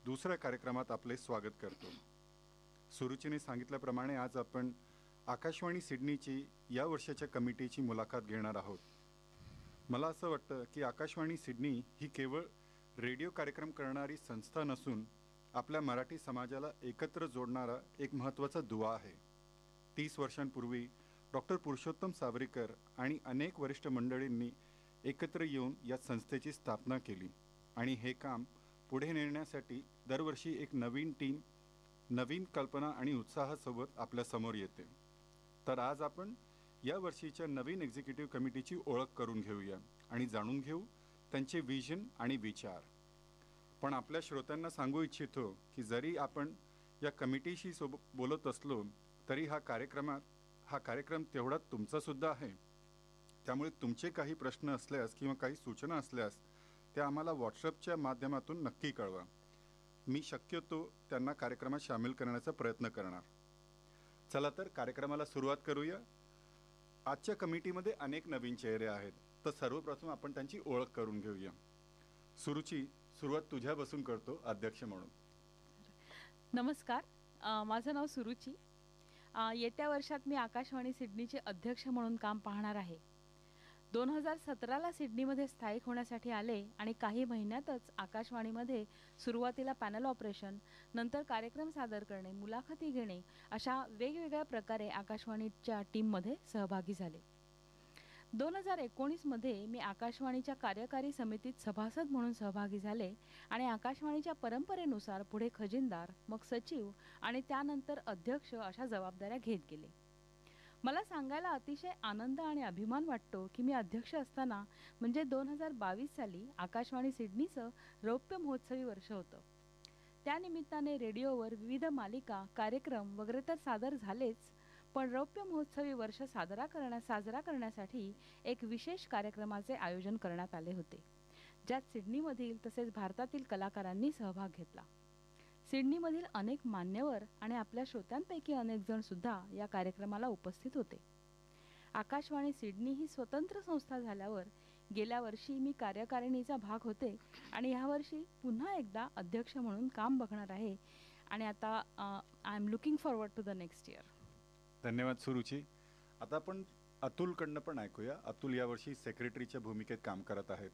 दुसऱ्या कार्यक्रमात आपले स्वागत करतो. सुरुचीने सांगितल्याप्रमाणे आज आपण आकाशवाणी सिडनीची या वर्षाच्या कमिटीची मुलाखत घेणार आहोत. मला असं वाटतं की आकाशवाणी सिडनी ही केवळ रेडिओ कार्यक्रम करणारी संस्था नसून आपल्या मराठी समाजाला एकत्र जोडणारा एक महत्त्वाचा दुवा आहे. 30 वर्षांपूर्वी डॉक्टर पुरुषोत्तम सावरीकर आणि अनेक वरिष्ठ मंडळींनी एकत्र येऊन या संस्थेची स्थापना केली आणि हे काम पुढे नेण्यासाठी दरवर्षी एक नवीन टीम, नवीन कल्पना आणि उत्साहासोबत आपल्यासमोर येते. तर आज आपण या वर्षीच्या नवीन एक्झिक्युटिव्ह कमिटीची ओळख करून घेऊया आणि जाणून घेऊ त्यांचे विजन आणि विचार. पण आपल्या श्रोत्यांना सांगू इच्छितो की जरी आपण या कमिटीशी बोलत असलो तरी हा कार्यक्रम तेवढा तुमचासुद्धा आहे. त्यामुळे तुमचे काही प्रश्न असल्यास किंवा काही सूचना असल्यास त्या आम्हाला व्हॉट्सअपच्या माध्यमातून नक्की कळवा. मी शक्यतो त्यांना कार्यक्रमात सामील करण्याचा प्रयत्न करणार. चला तर कार्यक्रमाला सुरुवात करूया. आजच्या कमिटीमध्ये अनेक नवीन चेहरे आहेत, तर सर्वप्रथम आपण त्यांची ओळख करून घेऊया. सुरुची, सुरुवात तुझ्यापासून करतो अध्यक्ष म्हणून. नमस्कार, माझं नाव सुरुची. येत्या वर्षात मी आकाशवाणी सिडनीचे अध्यक्ष म्हणून काम पाहणार आहे. 2017ला सिडनीमध्ये स्थायिक होण्यासाठी आले आणि काही महिन्यातच आकाशवाणीमध्ये सुरुवातीला पॅनल ऑपरेशन, नंतर कार्यक्रम सादर करणे, मुलाखती घेणे अशा वेगवेगळ्या प्रकारे आकाशवाणीच्या टीममध्ये सहभागी झाले. 2019मध्ये मी आकाशवाणीच्या कार्यकारी समितीत सभासद म्हणून सहभागी झाले आणि आकाशवाणीच्या परंपरेनुसार पुढे खजिनदार, मग सचिव आणि त्यानंतर अध्यक्ष अशा जबाबदाऱ्या घेत गेले. मला सांगायला अतिशय आनंद आणि अभिमान वाटतो की मी अध्यक्ष असताना म्हणजे 2022 साली आकाशवाणी सिडनीचं रौप्य महोत्सवी वर्ष होतं. त्यानिमित्ताने रेडिओवर विविध मालिका, कार्यक्रम वगैरे तर सादर झालेच, पण रौप्य महोत्सवी वर्ष साजरा करण्यासाठी एक विशेष कार्यक्रमाचे आयोजन करण्यात आले होते, ज्यात सिडनीमधील तसेच भारतातील कलाकारांनी सहभाग घेतला. सिडनीमधील अनेक मान्यवर आणि आपल्या श्रोत्यांपैकी अनेक जण सुद्धा या कार्यक्रमाला उपस्थित होते. आकाशवाणी सिडनी ही स्वतंत्र संस्था झाल्यावर गेल्या वर्षी मी कार्यकारिणीचा भाग होते आणि यावर्षी पुन्हा एकदा अध्यक्ष म्हणून काम बघणार आहे आणि आता I am looking forward to the next year. धन्यवाद सुरुची. आता आपण अतुलकडनं पण ऐकूया. अतुल यावर्षी सेक्रेटरीच्या भूमिकेत काम करत आहेत.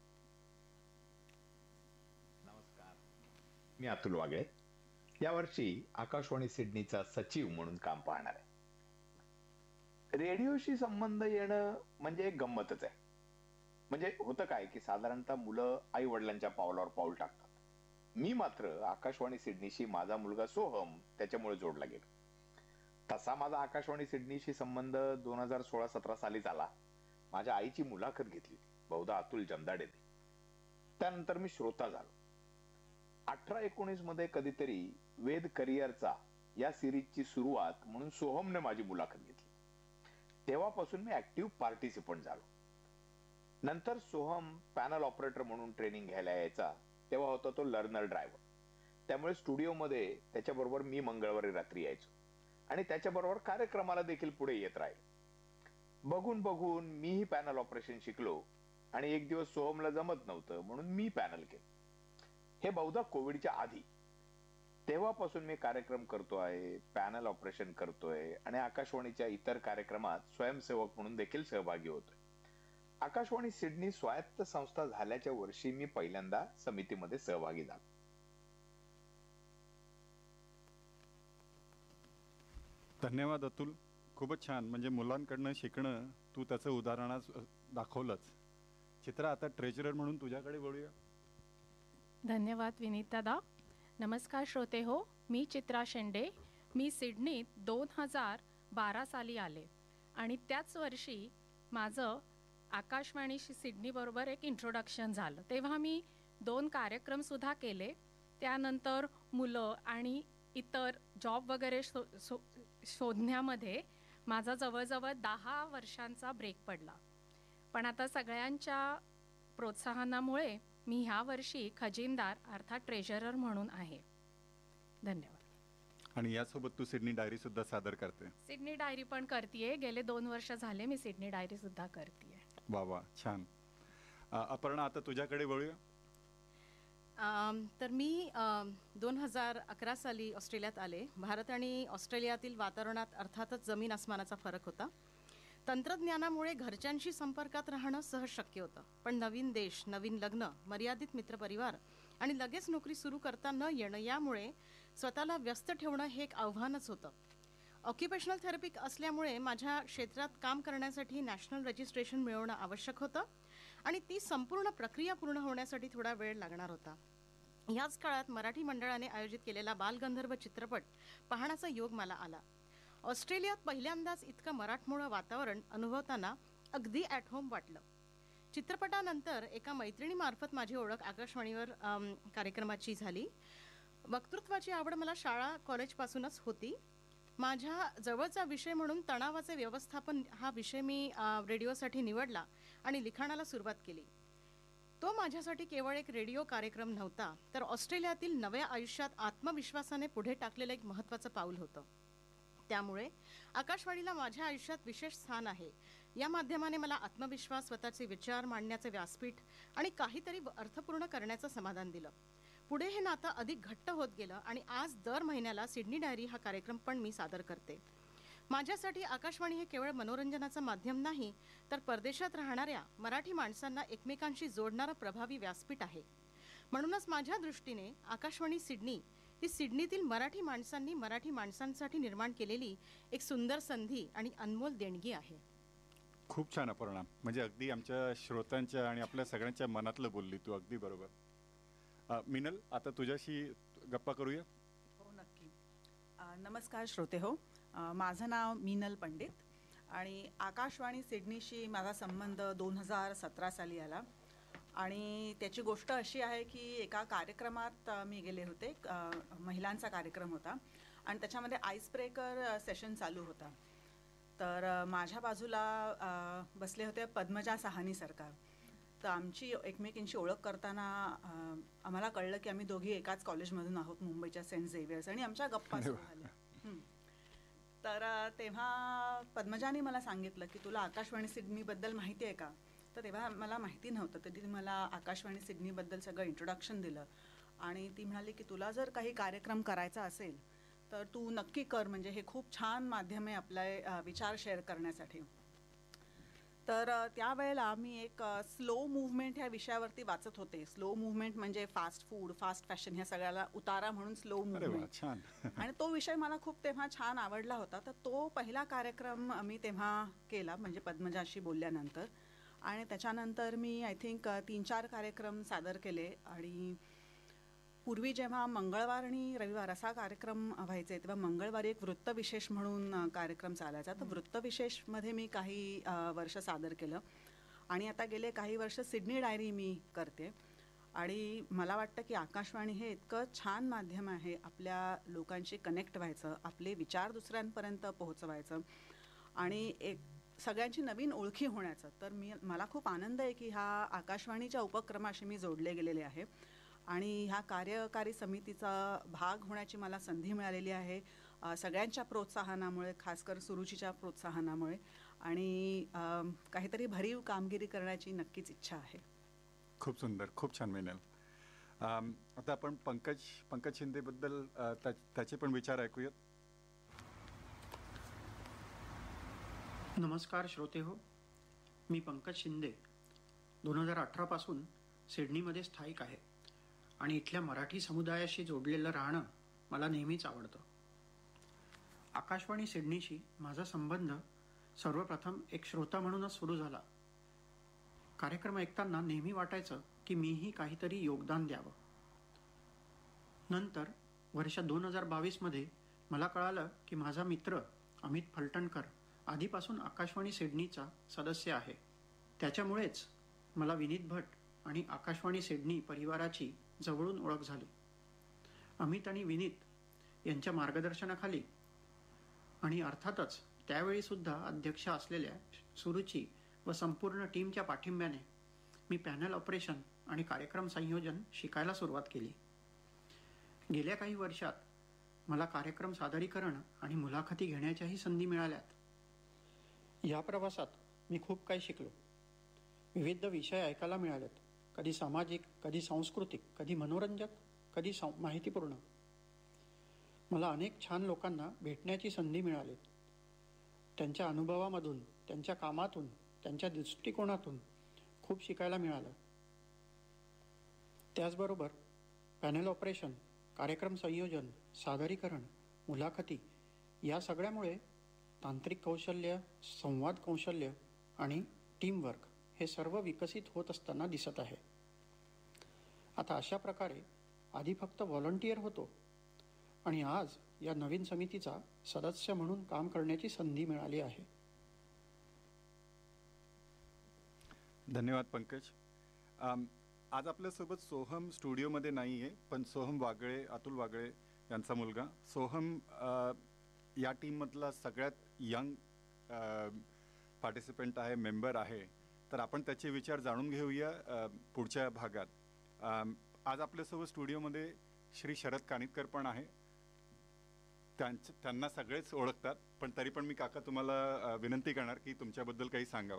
नमस्कार, मी अतुल वागळे. यावर्षी आकाशवाणी सिडनीचा सचिव म्हणून काम पाहणार आहे. रेडिओशी संबंध येणं म्हणजे एक गंमतच आहे. म्हणजे होतं काय की साधारणतः मुलं आई वडिलांच्या पावलावर पाऊल टाकतात. मी मात्र आकाशवाणी सिडनीशी माझा मुलगा सोहम त्याच्यामुळे जोडला गेलो. तसा माझा आकाशवाणी सिडनीशी संबंध 2016-17 साली झाला. माझ्या आईची मुलाखत घेतली, बहुधा अतुल जमदाडेने. त्यानंतर मी श्रोता झालो. 18-19 मध्ये कधीतरी वेद करिअरचा या सिरीजची सुरुवात म्हणून सोहमने माझी मुलाखत घेतली. तेव्हापासून मी ऍक्टिव्ह पार्टिसिपंट झालो. नंतर सोहम पॅनल ऑपरेटर म्हणून ट्रेनिंग घ्यायला यायचा. तेव्हा होता तो लर्नर ड्रायव्हर. त्यामुळे स्टुडिओमध्ये त्याच्याबरोबर मी मंगळवारी रात्री यायचो आणि त्याच्याबरोबर कार्यक्रमाला देखील पुढे येत राहील. बघून बघून मीही पॅनल ऑपरेशन शिकलो आणि एक दिवस सोहमला जमत नव्हतं म्हणून मी पॅनल केलं. हे बहुधा कोविडच्या आधी. तेव्हापासून मी कार्यक्रम करतोय, पॅनल ऑपरेशन करतोय आणि आकाशवाणीच्या इतर कार्यक्रमात स्वयंसेवक म्हणून देखील सहभागी होतोय. आकाशवाणी सिडनी स्वायत्त संस्था झाल्याच्या वर्षी मी पहिल्यांदा समितीमध्ये सहभागी झालो. धन्यवाद अतुल. खूपच छान. म्हणजे मुलांकडनं शिकणं तू त्याचं उदाहरणास दाखवलंच. चित्रा, आता ट्रेजरर म्हणून तुझ्याकडे बोलूया. धन्यवाद विनीत दादा. नमस्कार श्रोते हो, मी चित्रा शेंडे. मी सिडनीत 2012 साली आले आणि त्याच वर्षी माझं आकाशवाणीशी सिडनीबरोबर एक इंट्रोडक्शन झालं. तेव्हा मी 2 कार्यक्रमसुद्धा केले. त्यानंतर मुलं आणि इतर जॉब वगैरे शोधण्यामध्ये माझा जवळजवळ 10 वर्षांचा ब्रेक पडला. पण आता सगळ्यांच्या प्रोत्साहनामुळे मी ह्या वर्षी खजिनदार अर्थात ट्रेजरर म्हणून आहे. धन्यवाद. आणि यासोबत तू सिडनी डायरी सुद्धा सादर करते. सिडनी डायरी पण करतेय. गेले 2 वर्ष झाले मी सिडनी डायरी सुद्धा करतेय. वा वा, छान. अपर्णा, आता तुझ्याकडे वळूया. तर मी 2011 साली ऑस्ट्रेलियात आले. भारत आणि ऑस्ट्रेलियातील वातावरणात अर्थातच जमीन आसमानाचा फरक होता. तंत्रज्ञानामुळे घरच्यांशी संपर्कात राहणं सहज शक्य होतं, पण नवीन देश, नवीन लग्न, मर्यादित मित्रपरिवार आणि लगेच नोकरी सुरू करता न येणं यामुळे स्वतःला व्यस्त ठेवणं हे एक आव्हानच होतं. ऑक्युपेशनल थेरपी असल्यामुळे माझ्या क्षेत्रात काम करण्यासाठी नॅशनल रजिस्ट्रेशन मिळवणं आवश्यक होतं आणि ती संपूर्ण प्रक्रिया पूर्ण होण्यासाठी थोडा वेळ लागणार होता. याच काळात मराठी मंडळाने आयोजित केलेला बालगंधर्व चित्रपट पाहण्याचा योग मला आला. ऑस्ट्रेलियात पहिल्यांदाच इतकं मराठमोळं वातावरण अनुभवताना अगदी ॲट होम वाटलं. चित्रपटानंतर एका मैत्रिणीमार्फत माझी ओळख आकाशवाणीवर कार्यक्रमाची झाली. वक्तृत्वाची आवड मला शाळा कॉलेजपासूनच होती. माझ्या जवळचा विषय म्हणून तणावाचे व्यवस्थापन हा विषय मी रेडिओसाठी निवडला आणि लिखाणाला सुरुवात केली. तो माझ्यासाठी केवळ एक रेडिओ कार्यक्रम नव्हता, तर ऑस्ट्रेलियातील नव्या आयुष्यात आत्मविश्वासाने पुढे टाकलेलं एक महत्त्वाचं पाऊल होतं. त्यामुळे आकाशवाणीला माझ्या आयुष्यात विशेष स्थान आहे. या माध्यमाने मला आत्मविश्वास, स्वतःचे विचार मांडण्याचे व्यासपीठ आणि काहीतरी अर्थपूर्ण करण्याचं समाधान दिलं. पुढे हे नातं अधिक घट्ट होत गेलं आणि आज दर महिन्याला सिडनी डायरी हा कार्यक्रम पण मी सादर करते. माझ्यासाठी आकाशवाणी हे केवळ मनोरंजनाचं माध्यम नाही, तर परदेशात राहणाऱ्या मराठी माणसांना एकमेकांशी जोडणारं प्रभावी व्यासपीठ आहे. म्हणूनच माझ्या दृष्टीने आकाशवाणी सिडनी ही सिडनीतील मराठी माणसांनी मराठी माणसांसाठी निर्माण केलेली एक सुंदर संधी आणि अनमोल देणगी आहे. खूप छान अपर्णा, म्हणजे अगदी आमच्या श्रोत्यांच्या आणि आपल्या सगळ्यांच्या मनातलं बोलली तू, अगदी बरोबर. मिनल, आता तुझ्याशी गप्पा करूया. हो, नक्की. नमस्कार श्रोते हो, माझं नाव मिनल पंडित आणि आकाशवाणी सिडनीशी माझा संबंध 2017 साली आला. आणि त्याची गोष्ट अशी आहे की एका कार्यक्रमात मी गेले होते, महिलांचा कार्यक्रम होता आणि त्याच्यामध्ये आईस ब्रेकर सेशन चालू होता. तर माझ्या बाजूला बसले होते पद्मजा साहनी सरकार. तर आमची एकमेकींची ओळख करताना आम्हाला कळलं की आम्ही दोघी एकाच कॉलेजमधून आहोत, मुंबईच्या सेंट झेवियर्स, आणि आमच्या गप्पा सुरू झाल्या. तर तेव्हा पद्मजाने मला सांगितलं की तुला आकाशवाणी सिडनीबद्दल माहिती आहे का? तर तेव्हा मला माहिती नव्हतं. तर ती मला आकाशवाणी सिडनीबद्दल सगळं इंट्रोडक्शन दिलं आणि ती म्हणाली की तुला जर काही कार्यक्रम करायचा असेल तर तू नक्की कर, म्हणजे हे खूप छान माध्यम आहे आपले विचार शेअर करण्यासाठी. तर त्यावेळेला मी एक स्लो मूव्हमेंट ह्या विषयावरती वाचत होते. स्लो मूव्हमेंट म्हणजे फास्ट फूड, फास्ट फॅशन, ह्या सगळ्याला उतारा म्हणून स्लो मूव्हमेंट. आणि तो विषय मला खूप तेव्हा छान आवडला होता. तर तो पहिला कार्यक्रम मी तेव्हा केला, म्हणजे पद्मजाशी बोलल्यानंतर. आणि त्याच्यानंतर मी आय थिंक 3-4 कार्यक्रम सादर केले. आणि पूर्वी जेव्हा मंगळवार आणि रविवार असा कार्यक्रम व्हायचे, तेव्हा मंगळवारी एक वृत्तविशेष म्हणून कार्यक्रम चालायचा. तर वृत्तविशेषमध्ये मी काही वर्ष सादर केलं आणि आता गेले काही वर्ष सिडनी डायरी मी करते. आणि मला वाटतं की आकाशवाणी हे इतकं छान माध्यम आहे आपल्या लोकांशी कनेक्ट व्हायचं, आपले विचार दुसऱ्यांपर्यंत पोहोचवायचं आणि एक सगळ्यांची नवीन ओळखी होण्याचं. तर मला खूप आनंद आहे की ह्या आकाशवाणीच्या उपक्रमाशी मी जोडले गेलेले आहे आणि ह्या कार्यकारी समितीचा भाग होण्याची मला संधी मिळालेली आहे, सगळ्यांच्या प्रोत्साहनामुळे, खासकर सुरुचीच्या प्रोत्साहनामुळे. आणि काहीतरी भरीव कामगिरी करण्याची नक्कीच इच्छा आहे. खूप सुंदर, खूप छान मिनल. आता आपण पंकज शिंदेबद्दल त्याचे पण विचार ऐकूयात. नमस्कार श्रोते हो, मी पंकज शिंदे 2018 पासून सिडनीमध्ये स्थायिक आहे आणि इथल्या मराठी समुदायाशी जोडलेलं राहणं मला नेहमीच आवडतं. आकाशवाणी सिडनीशी माझा संबंध सर्वप्रथम एक श्रोता म्हणूनच सुरू झाला. कार्यक्रम ऐकताना नेहमी वाटायचं की मीही काहीतरी योगदान द्यावं. नंतर वर्ष 2022मध्ये मला कळालं की माझा मित्र अमित फलटणकर आधीपासून आकाशवाणी सिडनीचा सदस्य आहे. त्याच्यामुळेच मला विनीत भट आणि आकाशवाणी सिडनी परिवाराची जवळून ओळख झाली. अमित आणि विनीत यांच्या मार्गदर्शनाखाली आणि अर्थातच त्यावेळीसुद्धा अध्यक्ष असलेल्या सुरुची व संपूर्ण टीमच्या पाठिंब्याने मी पॅनल ऑपरेशन आणि कार्यक्रम संयोजन शिकायला सुरुवात केली. गेल्या काही वर्षात मला कार्यक्रम सादरीकरण आणि मुलाखती घेण्याच्याही संधी मिळाल्यात. या प्रवासात मी खूप काही शिकलो. विविध विषय ऐकायला मिळालेत, कधी सामाजिक, कधी सांस्कृतिक, कधी मनोरंजक, कधी माहितीपूर्ण. मला अनेक छान लोकांना भेटण्याची संधी मिळाली. त्यांच्या अनुभवामधून, त्यांच्या कामातून, त्यांच्या दृष्टिकोनातून खूप शिकायला मिळालं. त्याचबरोबर पॅनल ऑपरेशन, कार्यक्रम संयोजन, सादरीकरण, मुलाखती या सगळ्यामुळे तांत्रिक कौशल्य, संवाद कौशल्य आणि टीमवर्क हे सर्व विकसित होत असताना दिसत आहे. आता अशा प्रकारे आधी फक्त व्हॉलंटियर होतो आणि आज या नवीन समितीचा सदस्य म्हणून काम करण्याची संधी मिळाली आहे. धन्यवाद पंकज. आज आपल्यासोबत सोहम स्टुडिओमध्ये नाही आहे, पण सोहम वागळे, अतुल वागळे यांचा मुलगा सोहम या टीममधला सगळ्यात यंग पार्टिसिपंट आहे, मेंबर आहे. तर आपण त्याचे विचार जाणून घेऊया पुढच्या भागात. आज आपल्यासोबत स्टुडिओमध्ये श्री शरद कानितकर पण आहे. त्यांना सगळेच ओळखतात, पण तरी पण मी काका तुम्हाला विनंती करणार की तुमच्याबद्दल काही सांगावं.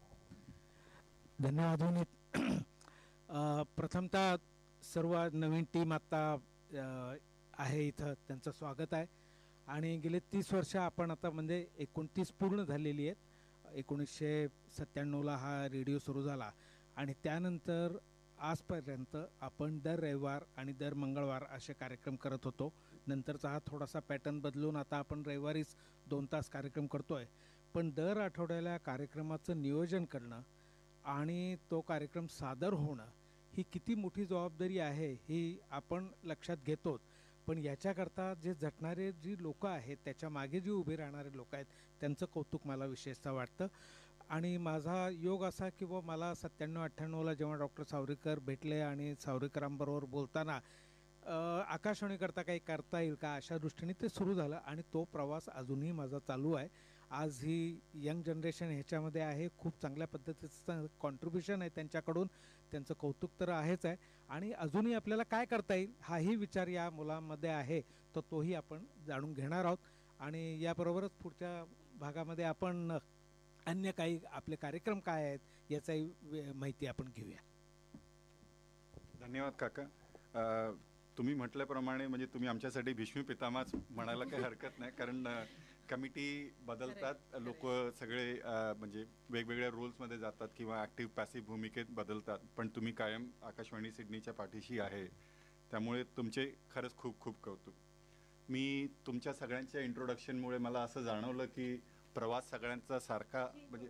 धन्यवाद विनीत. प्रथमतः सर्व नवीन टीम आत्ता आहे इथं, त्यांचं स्वागत आहे. आणि गेले 30 वर्ष आपण आता म्हणजे 29 पूर्ण झालेली आहेत. 1997ला हा रेडिओ सुरू झाला आणि त्यानंतर आजपर्यंत आपण दर रविवार आणि दर मंगळवार असे कार्यक्रम करत होतो. नंतरचा हा थोडासा पॅटर्न बदलून आता आपण रविवारीच 2 तास कार्यक्रम करतोय. पण दर आठवड्याला कार्यक्रमाचं नियोजन करणं आणि तो कार्यक्रम सादर होणं ही किती मोठी जबाबदारी आहे ही आपण लक्षात घेतो. पण याच्याकरता जे झटणारे जी लोक आहेत, त्याच्या मागे जे उभे राहणारे लोक आहेत, त्यांचं कौतुक मला विशेषतः वाटतं. आणि माझा योग असा की मला 97-98ला जेव्हा डॉक्टर सावरीकर भेटले आणि सावरीकरांबरोबर बोलताना आकाशवाणीकरता काही करता येईल का अशा दृष्टीने ते सुरू झालं आणि तो प्रवास अजूनही माझा चालू आहे. आज ही यंग जनरेशन ह्याच्यामध्ये आहे, खूप चांगल्या पद्धतीचं कॉन्ट्रीब्युशन आहे त्यांच्याकडून, त्यांचं कौतुक तर आहेच आहे. आणि अजूनही आपल्याला काय करता येईल हाही विचार या मुलांमध्ये आहे, तर तोही आपण जाणून घेणार आहोत. आणि याबरोबरच पुढच्या भागामध्ये आपण अन्य काही आपले कार्यक्रम काय आहेत याचाही माहिती आपण घेऊया. धन्यवाद काका. तुम्ही म्हटल्याप्रमाणे म्हणजे तुम्ही आमच्यासाठी भीष्म पितामहच म्हणायला काही हरकत नाही, कारण कमिटी बदलतात, लोक सगळे म्हणजे वेगवेगळ्या रोल्समध्ये जातात किंवा ॲक्टिव्ह पॅसिव्ह भूमिकेत बदलतात, पण तुम्ही कायम आकाशवाणी सिडनीच्या पाठीशी आहे. त्यामुळे तुमचे खरंच खूप खूप कौतुक. मी तुमच्या सगळ्यांच्या इंट्रोडक्शनमुळे मला असं जाणवलं की प्रवास सगळ्यांचा सारखा म्हणजे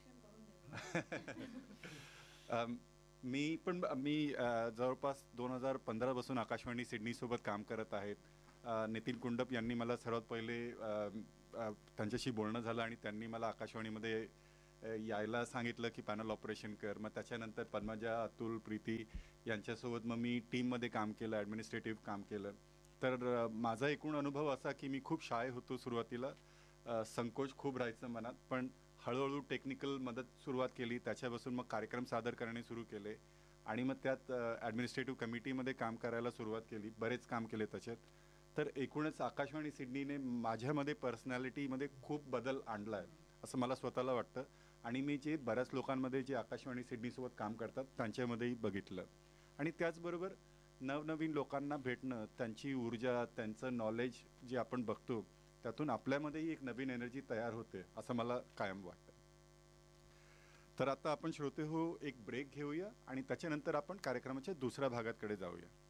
मी जवळपास 2015 पासून आकाशवाणी सिडनीसोबत काम करत आहेत. नितीन कुंडप यांनी मला सर्वात पहिले त्यांच्याशी बोलणं झालं आणि त्यांनी मला आकाशवाणीमध्ये यायला सांगितलं की पॅनल ऑपरेशन कर. मग त्याच्यानंतर पद्मजा, अतुल, प्रीती यांच्यासोबत मग मी टीममध्ये काम केलं, ॲडमिनिस्ट्रेटिव्ह काम केलं. तर माझा एकूण अनुभव असा की मी खूप शाय होतो सुरुवातीला, संकोच खूप राहायचं मनात, पण हळूहळू टेक्निकल मदत सुरुवात केली, त्याच्यापासून मग कार्यक्रम सादर करणे सुरू केले आणि मग त्यात ॲडमिनिस्ट्रेटिव्ह कमिटीमध्ये काम करायला सुरुवात केली, बरेच काम केले त्याच्यात. तर एकूणच आकाशवाणी सिडनीने माझ्यामध्ये पर्सनॅलिटीमध्ये खूप बदल आणला आहे असं मला स्वतःला वाटतं. आणि मी जे बऱ्याच लोकांमध्ये जे आकाशवाणी सिडनीसोबत काम करतात त्यांच्यामध्येही बघितलं. आणि त्याचबरोबर नवनवीन लोकांना भेटणं, त्यांची ऊर्जा, त्यांचं नॉलेज जे आपण बघतो त्यातून आपल्यामध्येही एक नवीन एनर्जी तयार होते असं मला कायम वाटतं. तर आता आपण श्रोते हो एक ब्रेक घेऊया आणि त्याच्यानंतर आपण कार्यक्रमाच्या दुसऱ्या भागाकडे जाऊया.